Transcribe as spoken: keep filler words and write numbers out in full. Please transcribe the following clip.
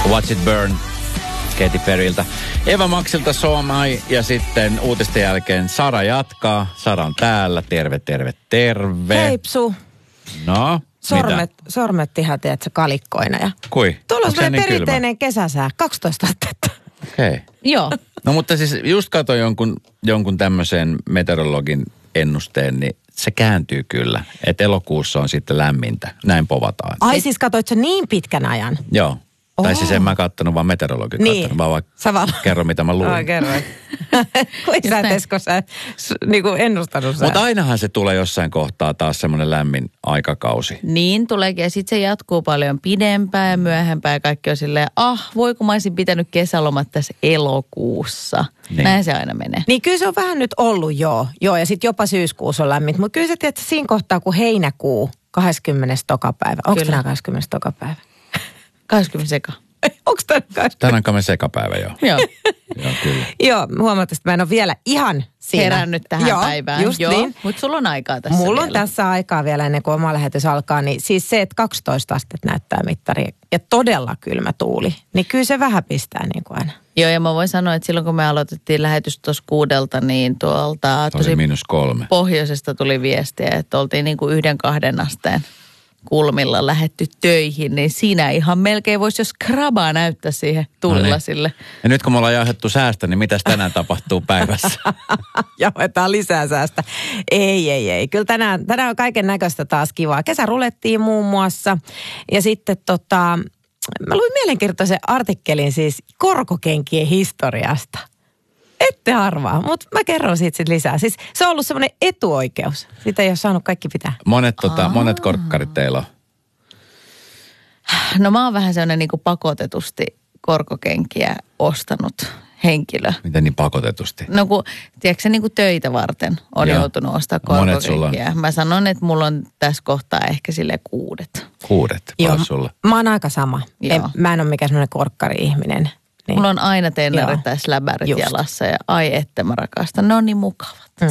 Watch It Burn Katy Perryltä. Eva Maxilta So Am I, ja sitten uutisten jälkeen Sara jatkaa. Sara on täällä. Terve, terve, terve. Heipsu. No, Sormet, mitä? sormet ihan, tiedätkö, kalikkoina. Ja Kui? tuolla on Onko se niin perinteinen kesäsää, kaksitoista astetta. Okei. Okay. Joo. No mutta siis just katsoin jonkun, jonkun tämmöisen meteorologin ennusteen, niin se kääntyy kyllä. Että elokuussa on sitten lämmintä. Näin povataan. Ai siis katsoit sä niin pitkän ajan? Joo. Oho. Tai siis en mä kattonut, vaan meteorologin Niin. kattonut. Vaan Sä vaan... kerro, mitä mä luin. Ai kerroin. Kuin sä et Esko, sä niinku ennustanut sä. Mutta ainahan se tulee jossain kohtaa taas semmoinen lämmin aikakausi. Niin tuleekin, ja sitten se jatkuu paljon pidempään ja myöhempään ja kaikki on silleen, ah, voi kun mä olisin pitänyt kesälomat tässä elokuussa. Niin. Näin se aina menee. Niin kyllä se on vähän nyt ollut joo. Joo, ja sitten jopa syyskuussa on lämmin. Mutta kyllä sä tiedät, että siinä kohtaa, kun heinäkuu, kahdeskymmenes tokapäivä. Onko tänään kahdeskymmenes tokapäivä? kaksikymmentä seka. Onko tänään kahdeskymmenes? Tänään kai me sekapäivä jo. Joo. Joo, kyllä. Joo, huomaat, että mä en ole vielä ihan siinä. Herännyt tähän Joo, päivään. just Joo, niin. mutta sulla on aikaa tässä Mulla on vielä. tässä aikaa vielä ennen kuin oma lähetys alkaa, niin siis se, että kaksitoista astetta näyttää mittari ja todella kylmä tuuli, niin kyllä se vähän pistää niin kuin aina. Joo, ja mä voin sanoa, että silloin kun me aloitettiin lähetys tuossa kuudelta, niin tuolta Oli miinus kolme. pohjoisesta tuli viestiä, että oltiin niin kuin yhden kahden asteen kulmilla lähetty töihin, niin siinä ihan melkein voisi jo skrabaa näyttää siihen tuulilasille. No niin. Ja nyt kun me ollaan jauhettu säästä, niin mitäs tänään tapahtuu päivässä? Jauhetaan lisää säästä. Ei, ei, ei. Kyllä tänään, tänään on kaiken näköistä taas kivaa. Kesärulettiin muun muassa. Ja sitten tota, mä luin mielenkiintoisen artikkelin siis korkokenkien historiasta. Ette arvaa, mutta mä kerron siitä sit lisää. Siis se on ollut semmoinen etuoikeus. Sitä ei ole saanut kaikki pitää. Monet, tota, monet korkkarit teillä on? No mä oon vähän sellainen niin kuin pakotetusti korkokenkiä ostanut henkilö. Miten niin pakotetusti? No kun, tiedätkö se niin kuin töitä varten on Joo. joutunut ostaa Monet sulla on? korkokenkiä. Mä sanon, että mulla on tässä kohtaa ehkä sille kuudet. Kuudet, paljon sulla? Mä oon aika sama. En, mä en ole mikään semmoinen korkkari-ihminen. Niin. Mulla on aina tennarit Joo. tai släbärit Just. jalassa ja ai että mä rakastan. Ne on niin mukavat.